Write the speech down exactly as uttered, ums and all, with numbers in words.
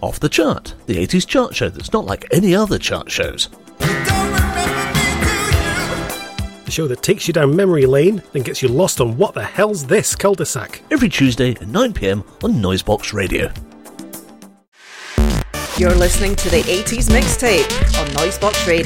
Off the Chart, the eighties chart show that's not like any other chart shows. The show that takes you down memory lane and gets you lost on what the hell's this cul-de-sac. Every Tuesday at nine p m on Noisebox Radio. You're listening to the eighties Mixtape on Noisebox Radio.